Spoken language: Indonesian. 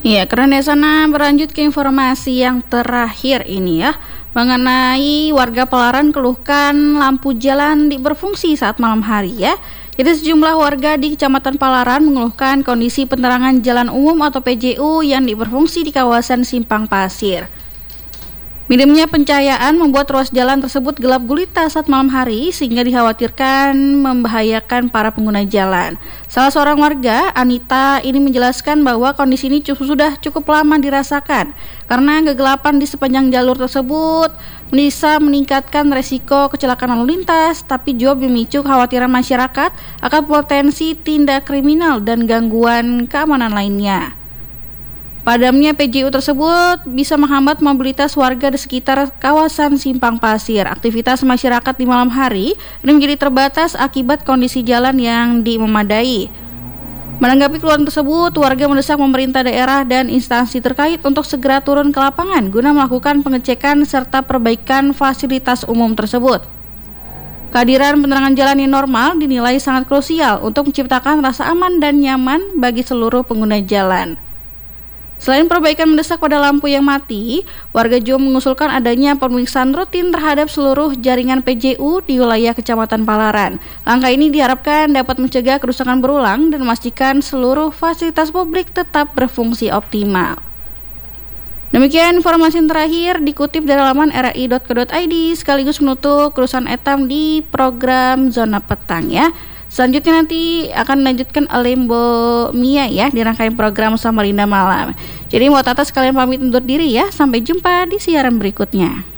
Ya, keren ya sana. Berlanjut ke informasi yang terakhir ini ya, mengenai warga Palaran keluhkan lampu jalan berfungsi saat malam hari ya. Jadi sejumlah warga di Kecamatan Palaran mengeluhkan kondisi penerangan jalan umum atau PJU yang berfungsi di kawasan Simpang Pasir. Minimnya pencahayaan membuat ruas jalan tersebut gelap gulita saat malam hari sehingga dikhawatirkan membahayakan para pengguna jalan. Salah seorang warga, Anita, ini menjelaskan bahwa kondisi ini sudah cukup lama dirasakan karena kegelapan di sepanjang jalur tersebut bisa meningkatkan resiko kecelakaan lalu lintas, tapi juga memicu kekhawatiran masyarakat akan potensi tindak kriminal dan gangguan keamanan lainnya. Padamnya PJU tersebut bisa menghambat mobilitas warga di sekitar kawasan Simpang Pasir. Aktivitas masyarakat di malam hari ini menjadi terbatas akibat kondisi jalan yang memadai. Menanggapi keluhan tersebut, warga mendesak pemerintah daerah dan instansi terkait untuk segera turun ke lapangan guna melakukan pengecekan serta perbaikan fasilitas umum tersebut. Kehadiran penerangan jalan yang normal dinilai sangat krusial untuk menciptakan rasa aman dan nyaman bagi seluruh pengguna jalan. Selain perbaikan mendesak pada lampu yang mati, warga juga mengusulkan adanya pemeriksaan rutin terhadap seluruh jaringan PJU di wilayah Kecamatan Palaran. Langkah ini diharapkan dapat mencegah kerusakan berulang dan memastikan seluruh fasilitas publik tetap berfungsi optimal. Demikian informasi yang terakhir dikutip dari laman ri.co.id sekaligus menutup urusan etam di program Zona Petang ya. Selanjutnya nanti akan dilanjutkan oleh Mbok Mia ya di rangkaian program Samarinda Malam. Jadi Mbok Tata sekalian pamit undur diri ya. Sampai jumpa di siaran berikutnya.